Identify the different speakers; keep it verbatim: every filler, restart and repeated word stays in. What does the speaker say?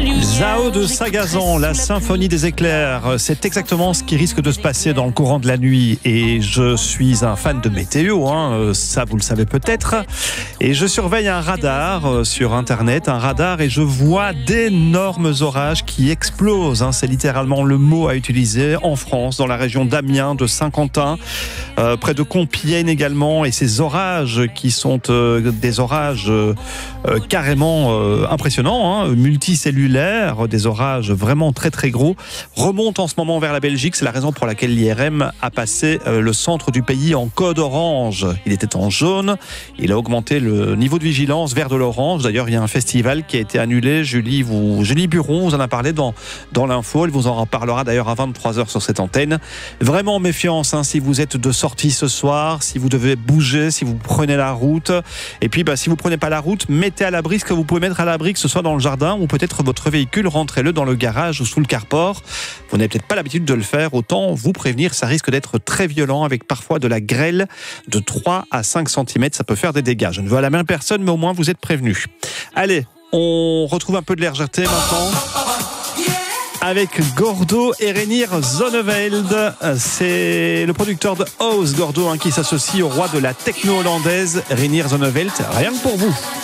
Speaker 1: lumière.
Speaker 2: Zao de Sagazan, la symphonie des éclairs. C'est exactement ce qui risque de se passer dans le courant de la nuit. Et je suis un fan de météo, hein, ça vous le savez peut-être. Et je surveille un radar sur Internet, un radar, et je vois d'énormes orages qui explosent. Hein, c'est littéralement le mot à utiliser en France, dans la région d'Amiens, de Saint-Quentin, euh, près de Compiègne également. Et ces orages qui sont euh, des orages euh, carrément euh, impressionnants, hein, multicellulaires, des orages vraiment très très gros, remontent en ce moment vers la Belgique. C'est la raison pour laquelle l'I R M a passé euh, le centre du pays en code orange. Il était en jaune, il a augmenté le niveau de vigilance vers de l'orange. D'ailleurs, il y a un festival qui a été annulé. Julie, vous, Julie Buron vous en a parlé dans, dans l'info. Elle vous en reparlera d'ailleurs à vingt-trois heures sur cette antenne. Vraiment méfiance hein, si vous êtes de sortie ce soir, si vous devez bouger, si vous prenez la route. Et puis, bah, si vous prenez pas la route, mettez à l'abri ce que vous pouvez mettre à l'abri, que ce soit dans le jardin ou peut-être votre véhicule, rentrez-le dans le garage ou sous le carport. Vous n'avez peut-être pas l'habitude de le faire, autant vous prévenir, ça risque d'être très violent avec parfois de la grêle de trois à cinq centimètres, ça peut faire des dégâts. Je ne veux à la même personne, mais au moins vous êtes prévenus. Allez, on retrouve un peu de légèreté maintenant avec Gordo et Reinier Zonneveld. C'est le producteur de House, Gordo, hein, qui s'associe au roi de la techno hollandaise, Reinier Zonneveld. Rien que pour vous.